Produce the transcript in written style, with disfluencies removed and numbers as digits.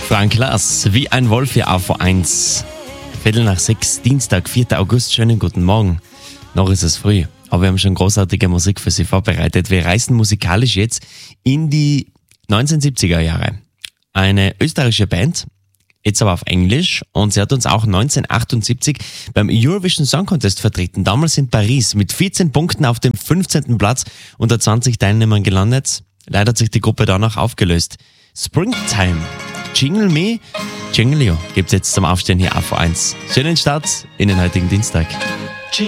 Frank Lass, wie ein Wolf hier auf V1. Viertel nach 6, Dienstag, 4. August. Schönen guten Morgen. Noch ist es früh, aber wir haben schon großartige Musik für Sie vorbereitet. Wir reisen musikalisch jetzt in die 1970er Jahre. Eine österreichische Band, jetzt aber auf Englisch, und sie hat uns auch 1978 beim Eurovision Song Contest vertreten. Damals in Paris mit 14 Punkten auf dem 15. Platz unter 20 Teilnehmern gelandet. Leider hat sich die Gruppe danach aufgelöst. Springtime, Jingle Me, Jingle You gibt's jetzt zum Aufstehen hier auf V1. Schönen Start in den heutigen Dienstag.